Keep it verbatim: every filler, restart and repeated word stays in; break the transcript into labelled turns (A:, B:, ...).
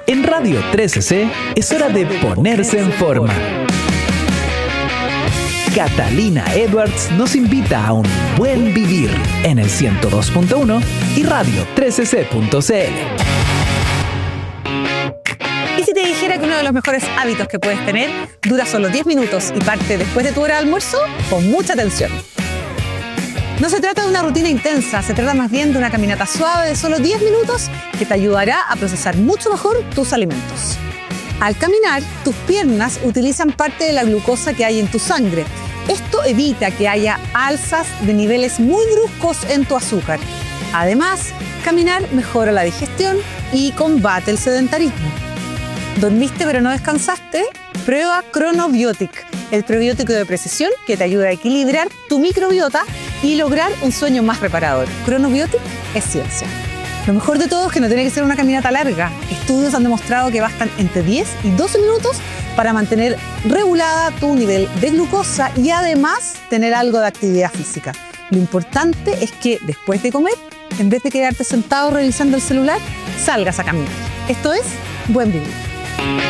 A: En Radio trece ce es hora de ponerse en forma. Catalina Edwards nos invita a un buen vivir en el ciento dos punto uno y radio trece ce punto ce ele.
B: ¿Y si te dijera que uno de los mejores hábitos que puedes tener dura solo diez minutos y parte después de tu hora de almuerzo? Pon mucha atención. No se trata de una rutina intensa, se trata más bien de una caminata suave de solo diez minutos que te ayudará a procesar mucho mejor tus alimentos. Al caminar, tus piernas utilizan parte de la glucosa que hay en tu sangre. Esto evita que haya alzas de niveles muy bruscos en tu azúcar. Además, caminar mejora la digestión y combate el sedentarismo. ¿Dormiste pero no descansaste? Prueba Chronobiotic, el probiótico de precisión que te ayuda a equilibrar tu microbiota y lograr un sueño más reparador. Chronobiotic es ciencia. Lo mejor de todo es que no tiene que ser una caminata larga. Estudios han demostrado que bastan entre diez y doce minutos para mantener regulada tu nivel de glucosa y además tener algo de actividad física. Lo importante es que después de comer, en vez de quedarte sentado revisando el celular, salgas a caminar. Esto es Buen Vivir.